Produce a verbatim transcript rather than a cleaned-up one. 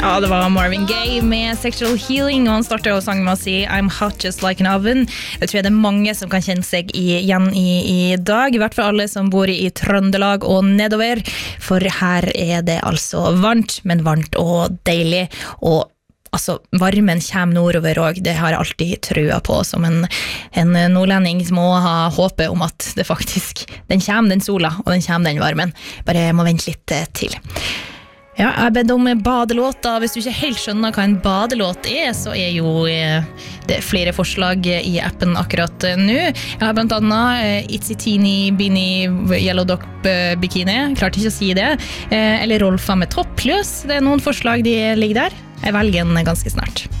Ja, det var Marvin Gaye med Sexual Healing, og han startet jo sangen med å si I'm hot just like an oven. Det tror jeg det er mange som kan kjenne seg igjen i, i dag, i hvert fall alle som bor i Trøndelag og nedover, for her er det altså varmt, men varmt og deilig, og altså, varmen kommer nordover også, det har jeg alltid trua på, som en, en nordlending må ha håpet om at det faktisk, den kommer den sola, og den kommer den varmen, bare må vente litt til. Ja, jeg bedt om badelåter. Hvis du ikke helt skjønner hva en badelåt er, så er jo det flere forslag i appen akkurat nå. Jeg har blant annet Itsy Teeny Beanie Yellow Dog Bikini, klarte ikke å si det, eller Rolfa med toppløs. Det er noen forslag de ligger der. Jeg velger en ganske snart.